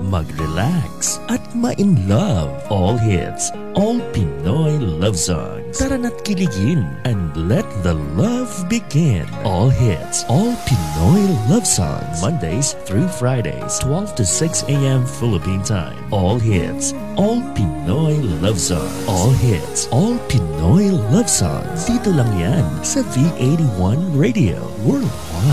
mag-relax at ma-in-love. All hits, all Pinoy love songs. Tara na't kiligin and let the love begin. All hits, all Pinoy love songs. Mondays through Fridays, 12 to 6 a.m. Philippine time. All hits, all Pinoy love songs. All hits, all Pinoy love songs. Dito lang yan sa V81 Radio Worldwide.